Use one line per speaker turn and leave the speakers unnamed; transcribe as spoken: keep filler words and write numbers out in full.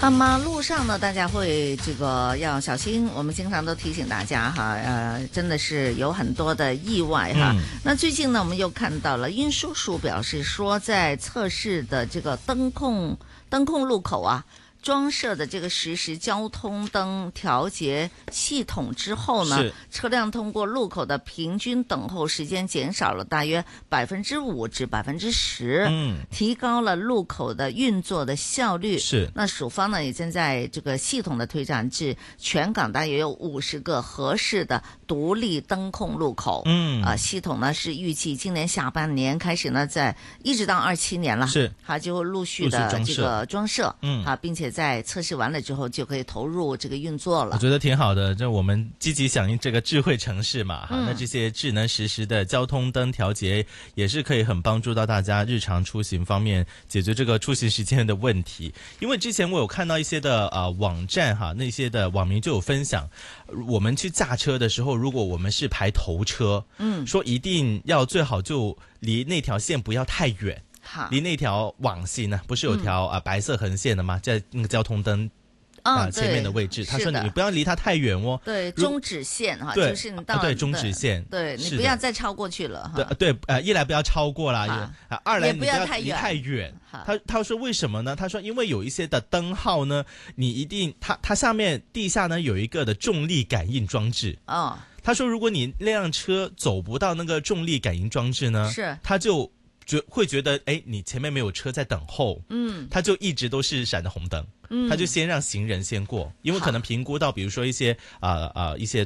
啊，马路上呢，大家会这个要小心。我们经常都提醒大家哈，呃，真的是有很多的意外哈。嗯、那最近呢，我们又看到了运输署表示说，在测试的这个灯控灯控路口啊。装设的这个实时交通灯调节系统之后呢，车辆通过路口的平均等候时间减少了大约百分之五至百分之十，嗯，提高了路口的运作的效率。
是，
那署方呢也正在这个系统的推展至全港大约有五十个合适的独立灯控路口。嗯，啊、呃，系统呢是预计今年下半年开始呢，在一直到二七年了，
是，
它就会陆续的这个装设，嗯，啊，并且在测试完了之后就可以投入这个运作了。
我觉得挺好的，就我们积极响应这个智慧城市嘛，哈、嗯，那这些智能实时的交通灯调节也是可以很帮助到大家日常出行方面解决这个出行时间的问题。因为之前我有看到一些的呃网站哈，那些的网民就有分享，我们去驾车的时候，如果我们是排头车，嗯，说一定要最好就离那条线不要太远。离那条网线呢，不是有条、嗯、啊白色横线的吗？在那个交通灯啊、呃、前面的位置，他说你不要离它太远哦。
对，中指线哈，就是你到、
啊、对中指线，
对你不要再超过去了哈。
对对，呃，一来不要超过啦，啊，二来你
不
要离太远。他他说为什么呢？他说因为有一些的灯号呢，你一定它它下面地下呢有一个的重力感应装置哦。他说如果你那辆车走不到那个重力感应装置呢，
是他
就。觉会觉得哎，你前面没有车在等候，嗯，他就一直都是闪着红灯，嗯，他就先让行人先过，因为可能评估到，比如说一些啊啊、呃呃、一些。